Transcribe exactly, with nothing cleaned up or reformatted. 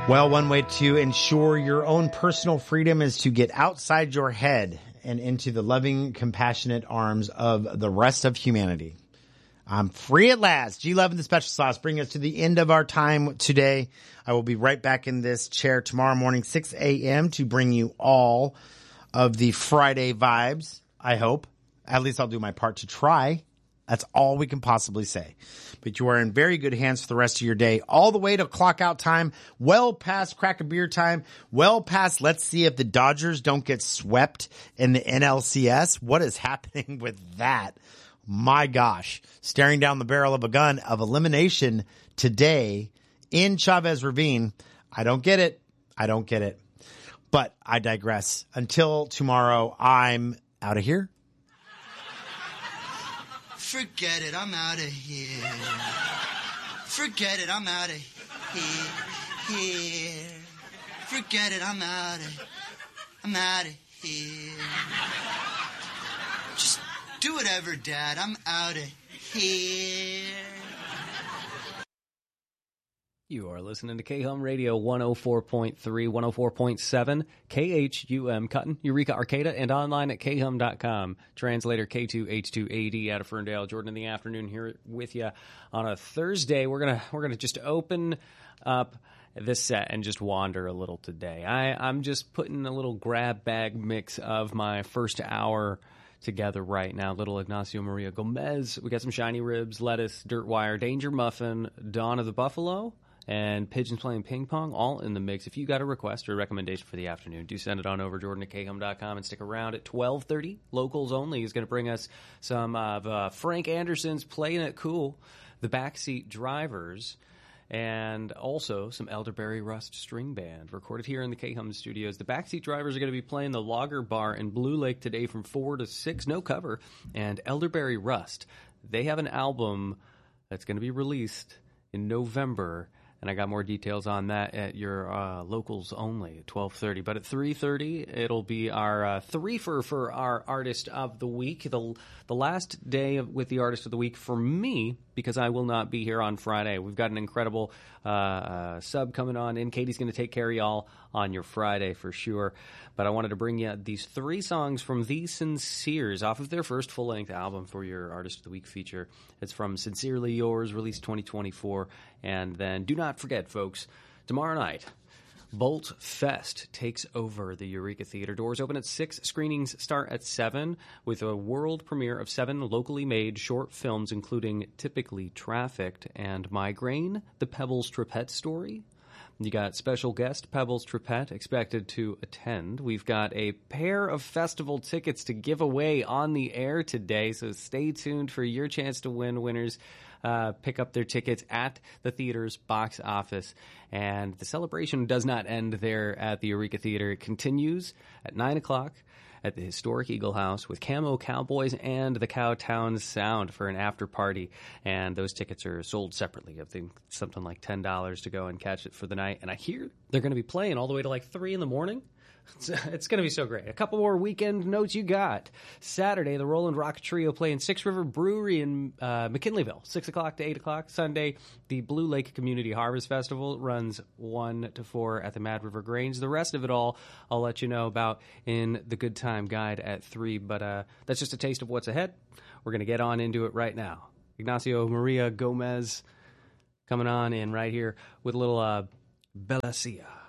Well, one way to ensure your own personal freedom is to get outside your head and into the loving, compassionate arms of the rest of humanity. I'm free at last. G Love and the Special Sauce bring us to the end of our time today. I will be right back in this chair tomorrow morning, six a.m. to bring you all of the Friday vibes, I hope. At least I'll do my part to try. That's all we can possibly say. But you are in very good hands for the rest of your day, all the way to clock out time, well past crack a beer time, well past let's see if the Dodgers don't get swept in the N L C S. What is happening with that? My gosh, staring down the barrel of a gun of elimination today in Chavez Ravine. I don't get it. I don't get it. But I digress. Until tomorrow, I'm out of here. Forget it, I'm out of here. Forget it, I'm out of here. Here. Forget it, I'm out of I'm out of here. Just do whatever, Dad. I'm out of here. You are listening to K-Hum Radio one oh four point three, one oh four point seven, K H U M Cutton, Eureka, Arcata, and online at K hum dot com. Translator K two H two A D out of Ferndale. Jordan in the afternoon here with you on a Thursday. We're gonna we're gonna just open up this set and just wander a little today. I, I'm just putting a little grab bag mix of my first hour together right now. Little Ignacio Maria Gomez. We got some Shiny Ribs, Lettuce, Dirt Wire, Danger Muffin, Dawn of the Buffalo, and Pigeons Playing Ping Pong, all in the mix. If you got a request or a recommendation for the afternoon, do send it on over, Jordan at K hum dot com, and stick around at twelve thirty. Locals Only is going to bring us some of uh, Frank Anderson's Playing It Cool, The Backseat Drivers, and also some Elderberry Rust String Band, recorded here in the K-Hum studios. The Backseat Drivers are going to be playing the Lager Bar in Blue Lake today from four to six, no cover, and Elderberry Rust, they have an album that's going to be released in November, and I got more details on that at your uh, Locals Only at twelve thirty. But at three thirty, it'll be our uh, threefer for our Artist of the Week. The, the last day of, with the Artist of the Week for me, because I will not be here on Friday. We've got an incredible uh, uh, sub coming on in. Katie's going to take care of y'all on your Friday for sure. But I wanted to bring you these three songs from The Sinceres off of their first full-length album for your Artist of the Week feature. It's from Sincerely Yours, released twenty twenty-four. And then do not forget, folks, tomorrow night, Bolt Fest takes over the Eureka Theater. Doors open at six. Screenings start at seven, with a world premiere of seven locally made short films, including Typically Trafficked and Migraine, The Pebbles Tripette Story. You got special guest Pebbles Tripette expected to attend. We've got a pair of festival tickets to give away on the air today, so stay tuned for your chance to win. Winners uh, pick up their tickets at the theater's box office. And the celebration does not end there at the Eureka Theater. It continues at nine o'clock at the historic Eagle House with Camo Cowboys and the Cowtown Sound for an after party. And those tickets are sold separately. I think something like ten dollars to go and catch it for the night. And I hear they're going to be playing all the way to like three in the morning. It's, it's going to be so great. A couple more weekend notes you got. Saturday, the Roland Rock Trio playing Six River Brewery in uh, McKinleyville, six o'clock to eight o'clock. Sunday, the Blue Lake Community Harvest Festival runs one to four at the Mad River Grange. The rest of it all, I'll let you know about in the Good Time Guide at three. But uh, that's just a taste of what's ahead. We're going to get on into it right now. Ignacio Maria Gomez coming on in right here with a little uh, Bella Cia.